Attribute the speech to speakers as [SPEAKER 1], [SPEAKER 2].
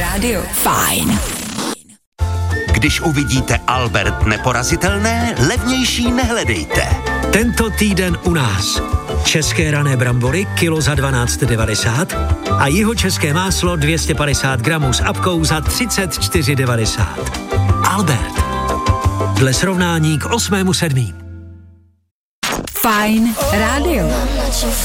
[SPEAKER 1] rádio Fajn.
[SPEAKER 2] Když uvidíte Albert neporazitelné, levnější nehledejte.
[SPEAKER 3] Tento týden u nás české rané brambory kilo za 12,90 a jihočeské máslo 250 gramů s apkou za 34,90. Albert. Dle srovnání k 8.7.
[SPEAKER 1] Fajn rádio.